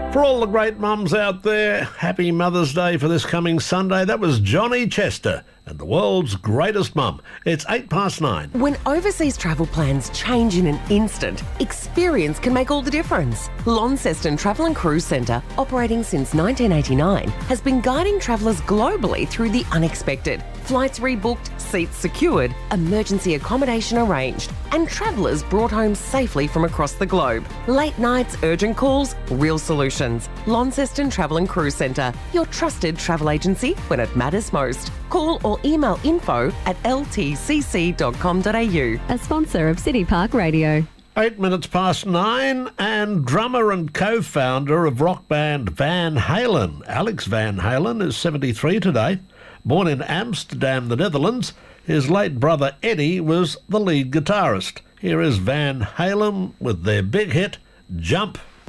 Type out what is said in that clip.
For all the great mums out there, happy Mother's Day for this coming Sunday. That was Johnny Chester and the world's greatest mum. It's 9:08. When overseas travel plans change in an instant, experience can make all the difference. Launceston Travel and Cruise Centre, operating since 1989, has been guiding travellers globally through the unexpected. Flights rebooked, seats secured, emergency accommodation arranged, and travellers brought home safely from across the globe. Late nights, urgent calls, real solutions. Launceston Travel and Cruise Centre, your trusted travel agency when it matters most. Call or email info@ltcc.com.au. A sponsor of City Park Radio. 9:08, and drummer and co-founder of rock band Van Halen, Alex Van Halen, is 73 today. Born in Amsterdam, the Netherlands, his late brother Eddie was the lead guitarist. Here is Van Halen with their big hit, Jump